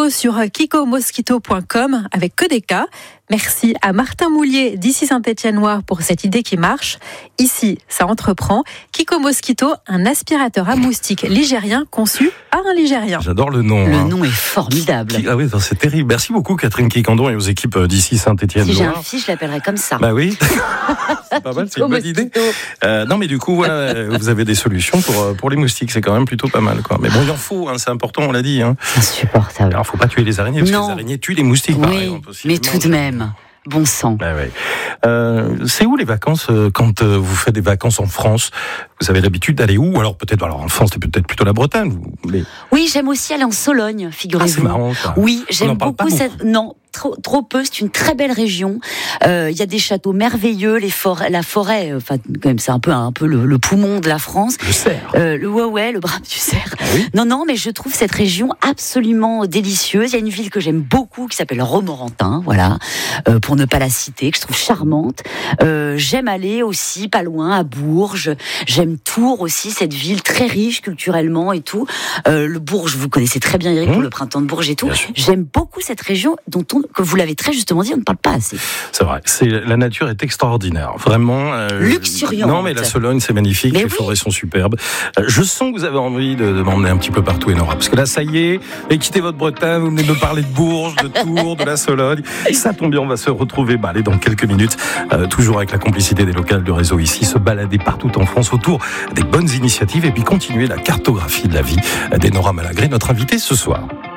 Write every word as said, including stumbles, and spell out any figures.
infos sur kiko mosquito point com avec que des cas. Merci à Martin Moulier d'ici Saint-Étienne-Noir pour cette idée qui marche. Ici, ça entreprend. Kiko Mosquito, un aspirateur à moustiques ligérien conçu par un Ligérien. J'adore le nom. Le hein. nom est formidable. Qui... Ah oui, c'est terrible. Merci beaucoup Catherine Kikandon et aux équipes d'ici Saint-Étienne-Noir. Si j'ai un fils, je l'appellerai comme ça. Bah oui, c'est pas mal, c'est une bonne idée. Euh, non mais du coup, voilà, vous avez des solutions pour, pour les moustiques, c'est quand même plutôt pas mal, quoi. Mais bon, il en faut, hein, c'est important, on l'a dit. Hein. Insupportable. Alors, faut pas tuer les araignées, parce non. que les araignées tuent les moustiques, oui, par exemple. mais tout de même. Bon sang. Bah ouais. euh, c'est où les vacances euh, quand euh, vous faites des vacances en France? Vous avez l'habitude d'aller où? Alors peut-être, alors en France, c'est peut-être plutôt la Bretagne. Vous, mais... Oui, j'aime aussi aller en Sologne, figurez-vous. Ah, c'est marrant, ça. Oui, j'aime beaucoup, beaucoup cette. Non. Trop, trop peu, c'est une très belle région. Il euh, y a des châteaux merveilleux, les forêts, la forêt. Enfin, quand même, c'est un peu un peu le, le poumon de la France. Le cerf. Euh, le ouais, ouais, le brame du cerf. Ah oui. Non, non, mais je trouve cette région absolument délicieuse. Il y a une ville que j'aime beaucoup qui s'appelle Romorantin, voilà, euh, pour ne pas la citer, que je trouve charmante. Euh, j'aime aller aussi pas loin à Bourges. J'aime Tours aussi, cette ville très riche culturellement et tout. Euh, le Bourges, vous connaissez très bien Eric, mmh. pour le printemps de Bourges et tout. J'aime beaucoup cette région dont on que vous l'avez très justement dit, on ne parle pas assez. C'est vrai, c'est, la nature est extraordinaire, vraiment. Euh, Luxuriante. Non, mais la Sologne, c'est magnifique, mais les oui. forêts sont superbes. Euh, je sens que vous avez envie de, de m'emmener un petit peu partout, Enora, parce que là, ça y est, et quittez votre Bretagne, vous venez de me parler de Bourges, de Tours, de la Sologne. Ça tombe bien, on va se retrouver, bah, allez, dans quelques minutes, euh, toujours avec la complicité des locales du réseau ici, se balader partout en France autour des bonnes initiatives et puis continuer la cartographie de la vie d'Enora Malagré, notre invitée ce soir.